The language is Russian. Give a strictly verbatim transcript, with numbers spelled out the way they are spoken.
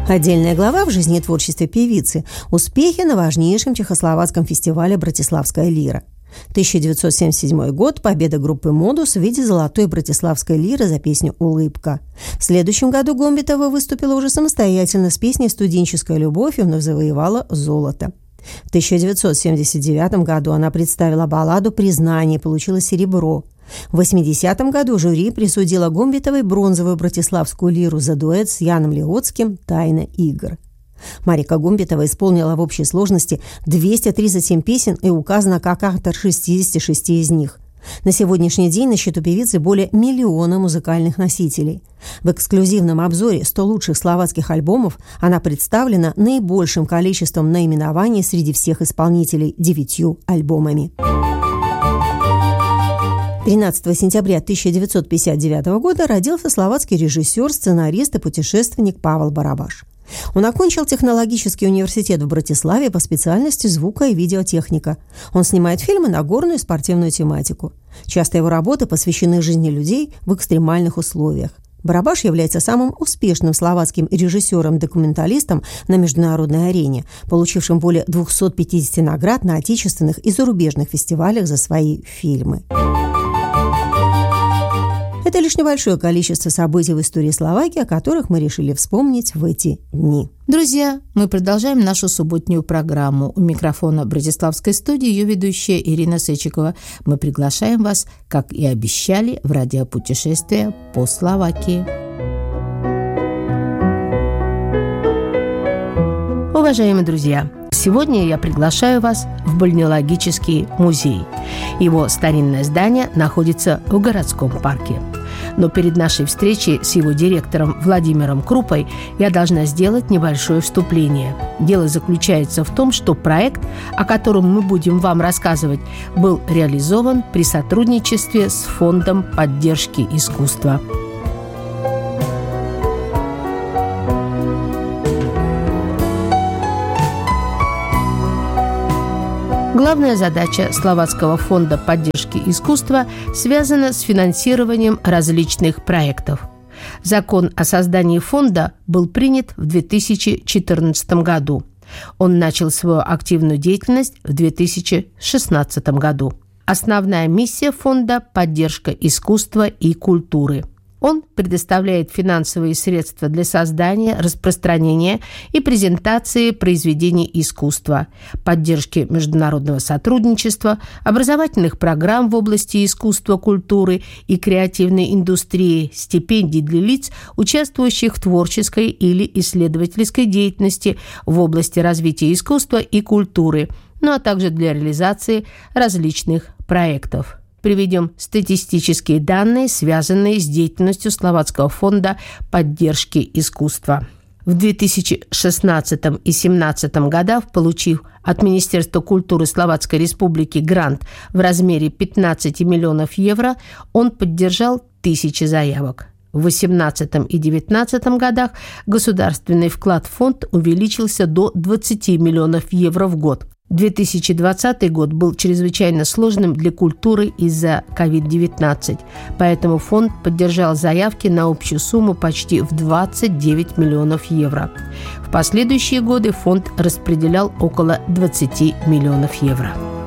Отдельная глава в жизни и творчестве певицы – успехи на важнейшем чехословацком фестивале «Братиславская лира». тысяча девятьсот семьдесят седьмой год – победа группы «Модус» в виде золотой братиславской лиры за песню «Улыбка». В следующем году Гомбитова выступила уже самостоятельно с песней «Студенческая любовь» и вновь завоевала золото. В тысяча девятьсот семьдесят девятом году она представила балладу «Признание» и получила серебро. В восьмидесятом году жюри присудило Гомбитовой бронзовую братиславскую лиру за дуэт с Яном Леоцким «Тайна игр». Марика Гомбитова исполнила в общей сложности двести тридцать семь песен и указана как автор шестидесяти шести из них. На сегодняшний день на счету певицы более миллиона музыкальных носителей. В эксклюзивном обзоре сто лучших словацких альбомов она представлена наибольшим количеством наименований среди всех исполнителей – девятью альбомами. тринадцатого сентября тысяча девятьсот пятьдесят девятого года родился словацкий режиссер, сценарист и путешественник Павел Барабаш. Он окончил технологический университет в Братиславе по специальности звука и видеотехника. Он снимает фильмы на горную и спортивную тематику. Часто его работы посвящены жизни людей в экстремальных условиях. Барабаш является самым успешным словацким режиссером-документалистом на международной арене, получившим более двухсот пятидесяти наград на отечественных и зарубежных фестивалях за свои фильмы. Это лишь небольшое количество событий в истории Словакии, о которых мы решили вспомнить в эти дни. Друзья, мы продолжаем нашу субботнюю программу. У микрофона Братиславской студии ее ведущая Ирина Сечикова. Мы приглашаем вас, как и обещали, в радиопутешествие по Словакии. Уважаемые друзья, сегодня я приглашаю вас в Бальнеологический музей. Его старинное здание находится в городском парке. Но перед нашей встречей с его директором Владимиром Крупой я должна сделать небольшое вступление. Дело заключается в том, что проект, о котором мы будем вам рассказывать, был реализован при сотрудничестве с Фондом поддержки искусства. Главная задача Словацкого фонда поддержки искусства связана с финансированием различных проектов. Закон о создании фонда был принят в две тысячи четырнадцатом году. Он начал свою активную деятельность в две тысячи шестнадцатом году. Основная миссия фонда – поддержка искусства и культуры. Он предоставляет финансовые средства для создания, распространения и презентации произведений искусства, поддержки международного сотрудничества, образовательных программ в области искусства, культуры и креативной индустрии, стипендий для лиц, участвующих в творческой или исследовательской деятельности в области развития искусства и культуры, ну а также для реализации различных проектов. Приведем статистические данные, связанные с деятельностью Словацкого фонда поддержки искусства. В две тысячи шестнадцатом и две тысячи семнадцатом годах, получив от Министерства культуры Словацкой Республики грант в размере пятнадцать миллионов евро, он поддержал тысячи заявок. В две тысячи восемнадцатом и две тысячи девятнадцатом годах государственный вклад в фонд увеличился до двадцати миллионов евро в год. две тысячи двадцатый год был чрезвычайно сложным для культуры из-за ковид девятнадцать, поэтому фонд поддержал заявки на общую сумму почти в двадцать девять миллионов евро. В последующие годы фонд распределял около двадцати миллионов евро.